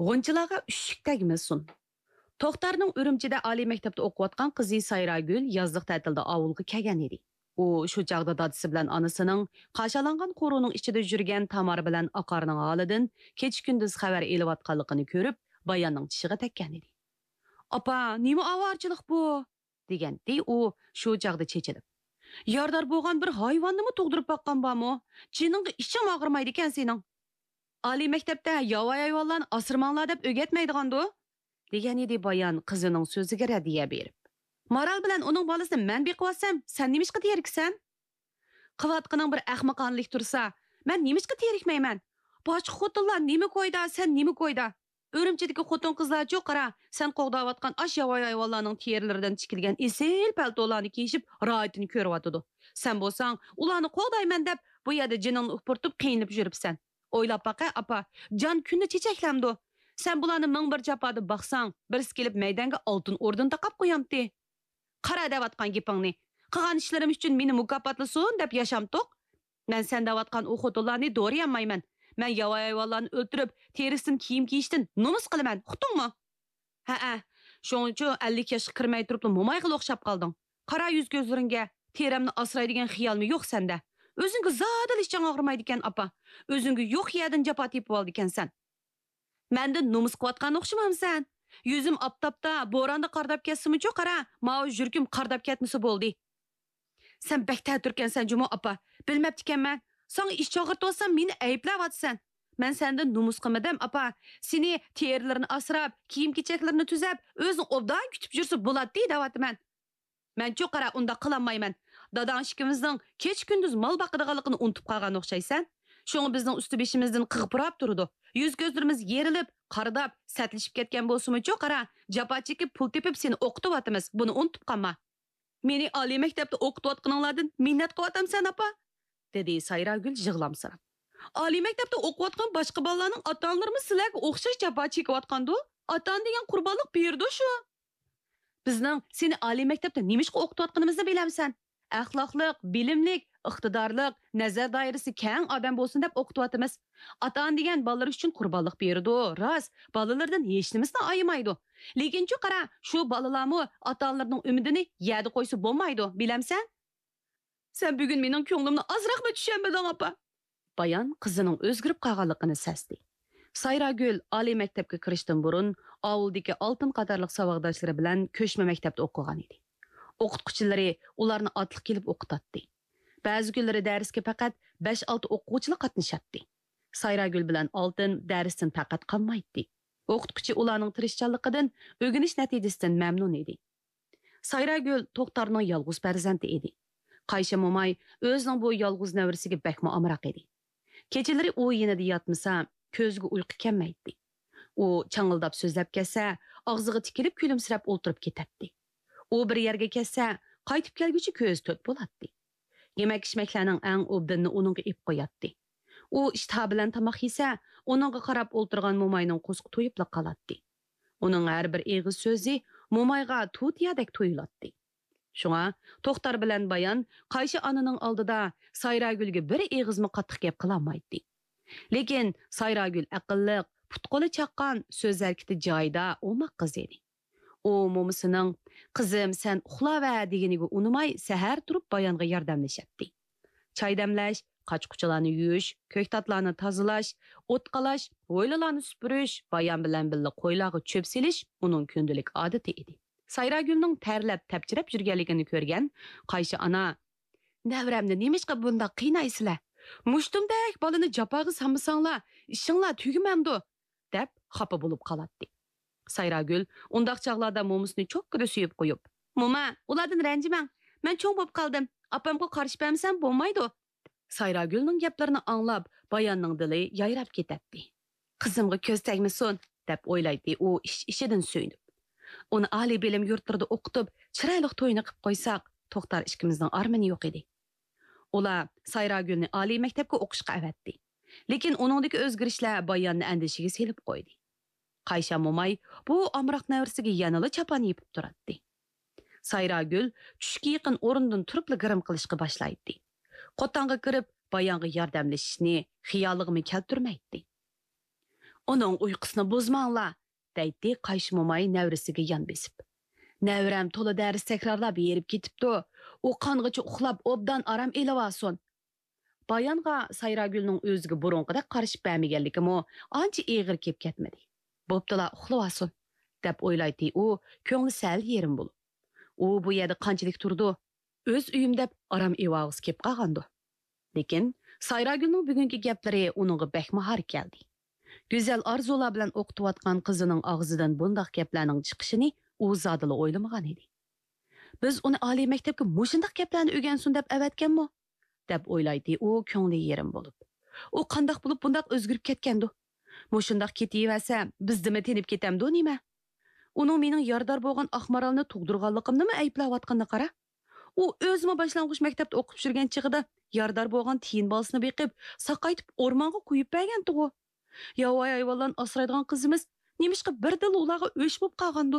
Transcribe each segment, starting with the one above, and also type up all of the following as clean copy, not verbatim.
G'unchilarga ushlik tegmasin. To'xtarning Urumchida oliy maktabda o'qiyotgan qizi Sayragul yozliq ta'tilda ovulga kelgan edi. U shu chaqda dadisi bilan onasining qashalangan qo'runing ichida yurgan Tamar bilan Aqarning holidan kecha-kunduz xabar elayotganligini ko'rib, Bayonning tishiga tekkan edi. "Apa, nima avorchilik bu?" degandi u shu chaqda chechilib. "Yordar bo'lgan bir hayvonni tug'dirib boqqan bormi? Jiningga ishim og'irmaydi ekan sening. Oliy maktabda yovvoyi hayvonlarni asirmanglar deb o'rgatmaydigandu?" degan edi Bayon qizining so'ziga radiya berib. "Maral bilan uning bolasini men beqiyotsam, sen nimishqa teriksan? Qivatqining bir ahmoqonlik tursa, men nimishqa terikmayman? Boshqa xotinlar nima qo'yda, sen nima qo'yda? Urumchidagi xotin qizlar yo'q qara, sen qo'g'dayotgan ash yovvoyi hayvonlarning terilaridan tikilgan esil paltolarni kiyishib, ro'yatini ko'ryotidi. Sen bo'lsang, ularni qo'g'dayman deb bu yerda jiningni upurtib qiynib yuribsan. O'ylab baqa, apa, jon kunni chechaklamdi. Sen bularni ming bir japoda baqsang, birisi kelib maydonga oltin o'rdan taqab qo'yamdi. Qara devatgan gapingni. Qilgan ishlarim uchun meni mukofotlasin deb yashamtoq. Men sen devatgan o xotinlarni do'riyamayman. Men yovvoyi hayvonlarni o'ltirib, terisidan kiyim kiyishdan nomus qilaman. Uqdingmi? Ha, shuning uchun 50 yoshga kirmay turib mo'mayga o'xshab qolding. Qara yuz ko'zlaringga terimni asraydigan xiyolmi yo'q senda? O'zingga zodil ishing og'rimaydi ekan, apa. O'zingga yo'q yerdan jafo tepib oldi ekansan. Mendan nomus qilayotgan o'xshamamsan. Yuzim oftobda, bo'ronda qardab ketsa-mu qara, ma'u yurkim qardab ketmasa bo'ldi. Sen bekta turkansan, Jumo apa. Bilmabdi-ekanman. Sana ish chog'irtib olsam, meni ayblayapsan. Men sendan nomus qilmadim, apa. Seni terilarini asrab, kiyim-kechaklarini tuzab, o'zing obdan kutib yursa bo'ladi deyapman. Men qara unda qilolmayman. Dadang ikimizning kech-kunduz mol boqadiganligini unutib qolgan o'xshaysan. Şoňa bizning usti beshimizdan qig'pirab turdi. Yuz ko'zlarimiz yerilib, qardab, satlishib ketgan bo'lsa-mu qara, jafo chekib pul tepib seni o'qitib buni unutib qolma. Meni oliy maktabda o'qitayotganinglardan minnat qilatamsan, apa? dedi Sayragul yig'lamsirab. Oliy maktabda o'qiyotgan boshqa bolalarning ota-onalarimiz sizlarga o'xshash jafo chekayotgandu. Ota-ona degan qurbonlik berdi shu. Bizning seni oliy maktabda nimishqa o'qitayotganimizni bilamsan? Axloqliq, bilimlik, iqtidorliq, nazar doirasi keng odam bo'lsin deb o'qitayotimiz. Ota-ona degan bolalar uchun qurbonlik berdi, rost, bolalardan hech nimasini ayamaydi. Lekin qara, shu bolalarmi ota-onalarning umidini yerda qo'ysa bo'lmaydi, bilamsan? Sen bugun mening ko'nglimni ozroqmi tushunmading, apa? Bayon qizining o'zgarib qolganligini sezdi. Sayragul oliy maktabga kirishdan burun ovuldagi oltin qatorliq savodoshlari bilan ko'chma maktabda o'qigan edi. O'qituvchilari ularni otliq kelib o'qitatdi. Ba'zi kunlari darsga faqat 5-6 o'quvchilar qatnashatdi. Sayragul bilan Oltin darsdan faqat qolmaydi. O'qituvchi ularning tirishchanligidan, o'rganish natijasidan mamnun edi. Sayragul To'xtarning yolg'iz farzandi edi. Qaysha mo'may o'zining bu yolg'iz navrasiga bakma amroq edi. Kechalari u yinida yotmasa, ko'ziga uyqu kelmaydi. U chang'ildab so'zlab kelsa, og'ziga tikilib kulimsirab o'ltirib ketadi. U bir yerga kelsa, qaytib kelguncha ko'z to't bo'ladi. Yemak-ichmaklarning eng obdinni uningga ip qo'yatdi. U ishtaha bilan tamoq yesa, uningga qarab o'ltirgan mo'mayning qo'sqi to'yibla qoladi. Uning har bir eg'iz so'zi mo'mayga tutiyadek tuyuladi. Shunga To'xtar bilan Bayon Qaysha onaning oldida Sayragulga bir eg'izmi qattiq gap qilolmaydi. Lekin Sayragul aqlliq, putqoli chaqqan, so'z harakati joyida o'maq qiz edi. U mo'misining "Qizim, sen uxlava" deganiga unimay sahar turib Bayonga yordamlashatdi. Choy damlash, qochquchilarni yuvish, ko'ktatlarni tozalash, o't qalash, o'ylalarni supurish, Bayon bilan birga qo'ylarga cho'p selish uning kundalik odati edi. Sayragulning tarlab tapchirab yurganligini ko'rgan Qaysha ona, "Davramni nimishqa bunda qiynaysizlar? Mushtumdak bolani japoga sanmasanglar, ishinglar tugimamdi" deb xafa bo'lib qoladi. Sayragul undaq chaqlarda mo'misini cho'kkida suyib qo'yib, "Mo'ma, ulardan ranjimang. Men cho'ng bo'lib qoldim. Opamga qarshi bermasam bo'lmaydi." Sayragulning gaplarini anglab, Bayonning dili yayrab ketadi. "Qizimga ko'z tegmasin" deb o'ylaydi u ishidan suyunib. Uni oliy bilim yurtlarida o'qitib, chiroyli to'yini qilib qo'ysak, To'xtar ikkimizning armani yo'q edi. Ular Sayragulni oliy maktabga o'qishga avatdi. Lekin uningdagi o'zgarishlar Bayonni andishiga selib qo'ydi. Qaysha mo'may bu amroq navrasiga yanada chapan yepib turadi. Sayragul tushga yaqin o'rindan turib garim qilishga boshlaydi. Qo'tonga kirib Bayonga yordamlashishni xiyoliga keltirmaydi. Onun uykusunu bozmanglar, deydi Qayşı momay nevrisiga yan besip. Nevram to'la ders takrorlab berib ketibdi. U qong'icha uxlab obdan aram elavason. Bayonga Sayragulning o'ziga burunqida qarshi bermaganligimi ancha eg'ir kelib ketmadi. Bo'ptila uxlavason, deb o'ylaydi u, ko'ngli sal yerim bo'lib. U bu yerda qanchalik turdi, o'z uyim deb aram evag'is kelib qolgandi. Lekin Sayragulning bugungi gaplari uningga bekma har keldi. Go'zal orzular bilan o'qitayotgan qizining og'zidan bundoq gaplarning chiqishini u zodila o'ylamagan edi. Biz uni oliy maktabga mushundaq gaplarni o'rgansin deb avatganmi? Deb o'ylaydi u ko'ngli yerim bo'lib. U qandoq bo'lib bundoq o'zgarib ketgandi? Mushundaq ketaversa, bizdimi tenib ketamdi nima? Uning mening yordar bo'lgan ahmaralni tug'dirganligimni ayblayotganini qara. U o'zimi boshlang'ich maktabda o'qib yurgan chig'ida yordar bo'lgan tiyin bolasini beqib, saqaytib o'rmonga qo'yib bergan-ku. Yovvoyi hayvonlarni asraydigan qizimiz nemishqa bir dil ularga o'sh bo'lib qolgandi?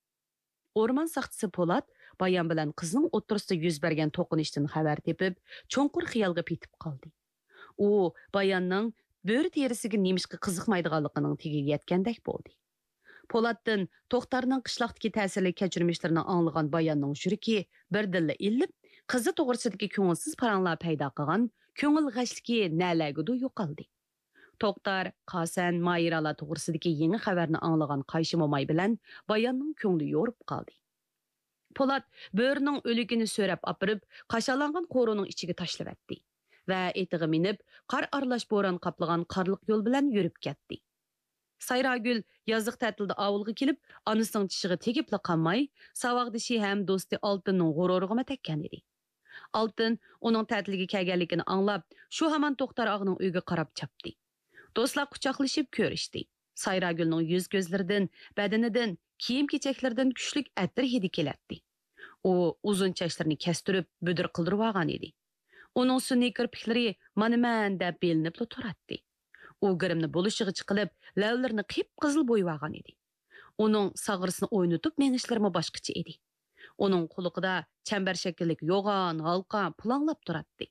O'rmon saqchisi Po'lat Bayan bilan qizning o'ttirisida yuz bergan to'qinishdan xabar tepib, cho'nqur xiyolga petib qoldi. U Bayanning bo'ri terisiga nemishqa qiziqmaydiganligining tegiga yetgandek bo'ldi. Po'latdan To'xtarning qishloqdagi ta'sirli kechirmishlarini anglagan Bayanning yuragi birdilla illib, qizi to'g'risidagi ko'ngilsiz paranglar paydo qilgan ko'ngil g'ashligi nalagudu yo'qoldi. To'xtar, Qasan, Mayralar to'g'risidagi yangi xabarni anglagan Qayşı momay bilan Bayanning ko'ngli yo'rib qoldi. Po'lat bo'rining o'ligini so'rab opirib, qashalangan qo'rining ichiga tashlavatdi va etiga minib, qor aralash bo'ron qaplagan qorliq yo'l bilan yurib ketdi. Sayragul yoziq ta'tilda ovulga kelib, onasining tishiga tegibla qolmay, savoqdishi ham do'sti Oltinning g'ururiga tekkan edi. Oltin uning ta'tiliga kelganligini anglab, shu hamon To'xtar og'ning uyiga qarab chapdi. Do'stlar quchoqlashib ko'rishdi. Sayragulning yuz ko'zlaridan, badanidan, kiyim-kechaklardan kuchlik atir hidi keladi. U uzun chachlarini kestirib, budir qildirib olgan edi. Uning sun'iy kirpiklari mana-man deb belinib turardi. U girimni bo'lishiga chiqilib, lavlarini qip-qizil bo'yib olgan edi. Uning sag'risini o'ynatib menishlari boshqacha edi. Uning quliqida chambar shakllik yo'g'on, halqa pulanglab turardi.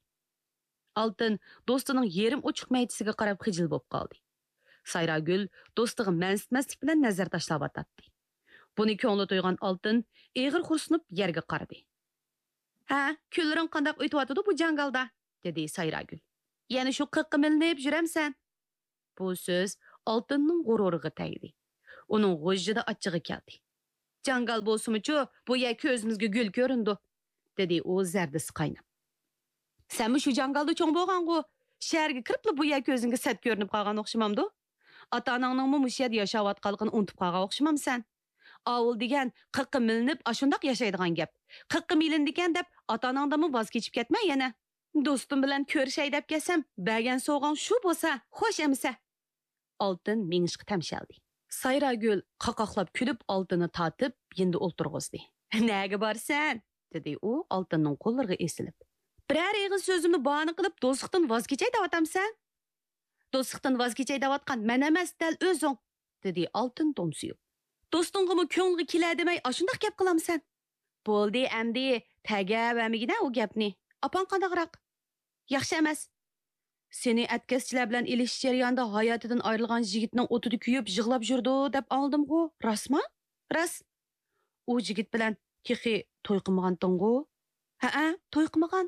Oltin do'stining yerim ochiq maytisiga qarab xijil bo'lib qoldi. Sayragul do'stiga mansitmaslik bilan nazar tashlab o'tdi. Buni ko'ngli to'ygan Oltin eg'ir xursinib yerga qaradi. "Ha, kunlaring qanday o'tyapti bu jangalda?" dedi Sayragul. "Yana shu qiqimilinib yuramsan?" Bu so'z Oltinning g'ururiga tegdi. Uning g'ojjida achchig'i keldi. "Jangal bo'lsimi-chu, bu yer ko'zimizga gul ko'rindi", dedi u zardisi qaynab. "Sen shu jangalda cho'ng bo'lgan-ku, shaharga kiribli bu yer ko'zingga sat ko'rinib qolgan o'xshamamdi? Ota-onangning mush yerda yashayotganligini unutib qolgan o'xshamamsan? Avul degan 40 milinib ashundoq yashaydigan gap. 40 milin degan deb ota-onangdan voz kechib ketma yana. Do'stim bilan ko'rishay deb kelsam, bergan sovg'ang shu bo'lsa, xo'sh emisa." Oltin mingishqa tamshaldi. Sayragul qaqoqlab kulib Oltinni tatib, endi o'ltirg'izdi. "Nega borsan?" dedi u Oltinning qo'llariga esilib. "Biror eg'iz so'zimni bahona qilib do'stlikdan voz kechay deyapsan?" "Do'stlikdan voz kechay deyotgan men emas, dal o'zing", dedi Oltin tomsiyib. "Do'stingga ko'ngli kelar demay, ashundoq gap qilamsan?" "Bo'ldi, endi taga vamigina u gapni. Opang qandaqroq?" "Yaxshi emas. Seni atkazchilar bilan ilish jarayonida hayotidan ayrilgan yigitning o'tida kuyib, yig'lab yurdi deb oldim-ku. Rostmi?" "Rost. U yigit bilan kexi to'y qilmagan-tingku?" "Ha, to'y qilmagan."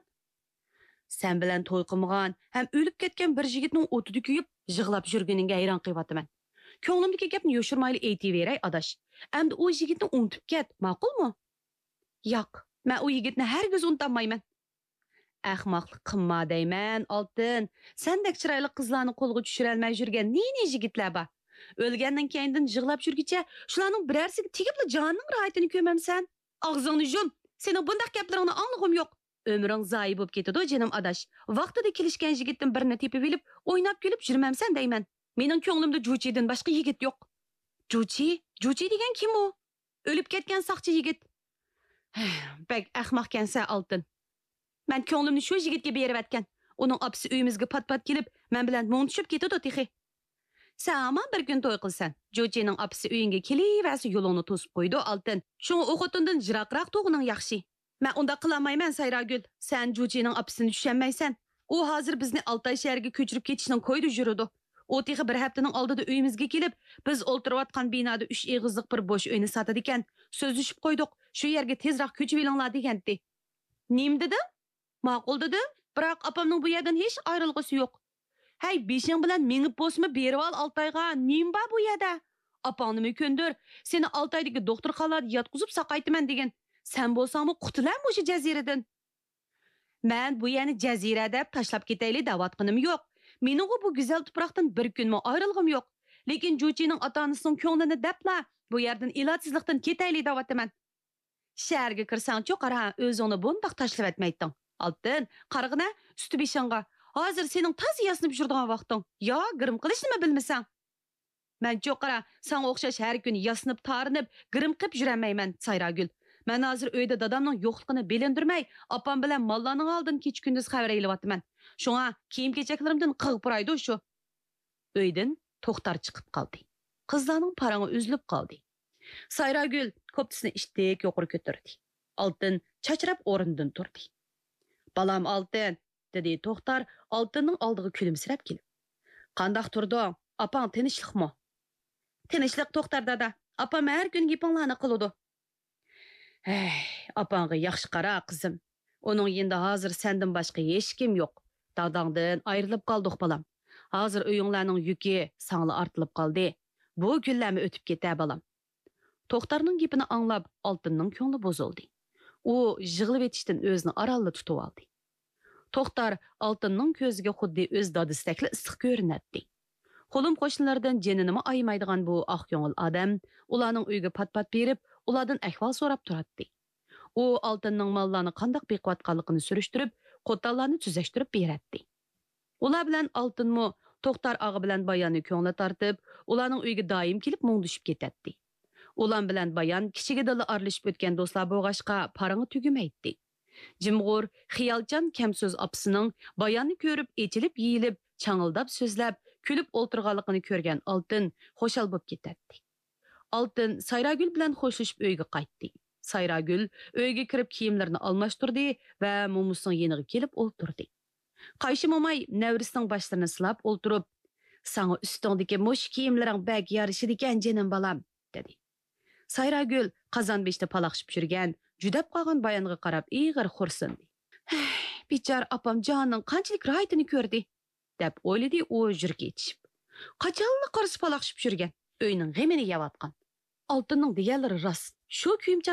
"Sen bilan to'y qilmagan, ham o'lib ketgan bir yigitning o'tida kuyib, yig'lab yurganingga hayron qilyapman. Ko'nglimdagi gapni yoshirmayli aytaveray, adash. Endi u yigitni unutib ket, ma'qulmi?" "Yo'q, men u yigitni hargiz unutmayman." "Ahmoqlik qilma deyman, Oltin. Sendek chiroyli qizlarni qo'lga tushira olmay yurgan ne yigitlar bor. O'lgandan keyindan yig'lab yurgicha, shularning birarsiga tegibli jonning rohatini ko'mamsan? Og'zingni yum. Sening bunday gaplaringni anglag'im yo'q. Umring zoyi bo'lib ketadi, jinim adash. Vaqtida kelishgan yigitdan birini tepib olib, o'ynab kulib yurmamsan deyman. Mening ko'nglimda Juchidan boshqa yigit yo'q." "Juchi? Juchi degan kim u?" "O'lib ketgan saqchi yigit." "Bak ahmoqkansa Oltin. Men ko'nglimni shu yigitga berib atgan. Uning opasi uyimizga pat-pat kelib, men bilan mo'ntishib ketadi texi. Sen aman bir kun to'y qilsan. Juchining opasi uyingga kelaversa yo'lingni to'sib qo'ydi, Oltin. Shuni o'qitindan jiroqroq tug'uning yaxshi. Men unda qilmayman, Sayragul. Sen Juchining opasini tushunmaysan. U hozir bizni Altay shahriga ko'chirib ketishning ko'ydi yuridi. O tehi bir haftaning oldida uyimizga kelib, biz o'ltirayotgan binoda 3 egizlik bir bo'sh uyni sotadi ekan. So'zlashib qo'ydik. Shu yerga tezroq ko'chib elinglar degandi. Nim dedim? Ma'qul dedim. Biroq opamning bu yerdan hech ayrilg'isi yo'q. Hey, beshing bilan mengib bosma berib ol Altayga. Nim bor bu yerda? Opangni ko'ndir. Seni Altaydagi doktorxonada yotqizib saqaytaman degan. Sen bo'lsangmi qutulan o'sha jaziradan. Men bu yerni jazira deb tashlab ketayli da'vatqinim yo'q. Mening bu go'zal tuproqdan bir kunmi ayrilg'im yo'q. Lekin Jo'chining ota-onasining ko'nglini debla bu yerdan ilojsizlikdan ketayli da'vataman. Shaharga kirsang-chu qara, o'zingni bundoq tashlab etmayding. Altın, qarg'ina, usti beshingga. Hozir sening toz yasinib yuradigan vaqting. Yo, girim qilishni bilmasang. Men cho'qara, sen o'xshash har kun yasinib, tarinib, girim qilib yuramayman, Sayragul. Men hozir uyda dadamning yo'qligini bilindirmay, opam bilan mollarning oldin kech-kunduz xabar aylyapman. Shunga kiyim-kechaklarimdan qig'ib buraydi shu. Uydan to'xtar chiqib qoldi. Qizlarning parangi uzilib qoldi. Sayragul koptisini ishtik yuqori ko'tardi. Altın chachrab o'rnidan turdi. Balam Altın, dedi to'xtar, Altınning oldiga kulimsirab kelib. Qandaq turding? Opang tinchlikmi? Tinchlik to'xtar dada. Opam har kun gapinglarni qiladi. Hey, opangga yaxshi qara qizim. Uning yenda hozir sendan boshqa hech kim yo'q. Dadangdan ayrilib qoldik balam. Hozir uyinglarning yuki sangla ortilib qoldi. Bu kunlarni o'tib ketar balam. To'xtarning gapini anglab Altınning ko'ngli bozildi. U yig'ilib etishdan o'zini oralli tutib oldi. To'xtar Altınning ko'ziga xuddi o'z dodisidekli issiq ko'rinadi. Qo'lim qo'shnilardan jinini aymaydigan bu oq ko'ngil odam ularning uyiga pat-pat berib, ulardan ahvol so'rab turadi. U Altınning mollarni qandoq beqiyotganligini surishtirib, qo'tallarni tuzashtirib beradi. Ular bilan Altınmi To'xtar og'i bilan Bayonni ko'ngli tortib, ularning uyiga doim kelib mungdishib ketadi. Ulan bilan Bayan kichigi dili aralashib o'tgan do'stlar bo'lg'ashqa parangi tugumaydi. Jimg'ur, xiyolchan kamso'z opasining Bayonni ko'rib, echilib, yeyilib, changildab so'zlab, kulib o'ltirganligini ko'rgan Altın xo'shal bo'lib ketadi. Altın Sayragul bilan xo'shlashib uyga qaytdi. Sayragul uyga kirib kiyimlarini almashtirdi va momusning yeniga kelib o'ltirdi. Qayshi momay navrisining boshlarini silab o'ltirib, "Sana ustingdagi mush kiyimlaring bak yarishidi ekan, jinim balam", dedi. Sayragul qozonbeshda palaqshib yurgan, judab qolgan Bayonga qarab ig'ir xursindi. Bichar opam jonining qanchalik raytini ko'rdi, deb o'yladi u yurga yetishib. Qachonli qarsi palaqshib yurgan, uyning g'imini yeyotgan. Altınning deganlari rost. Shu kuyimcha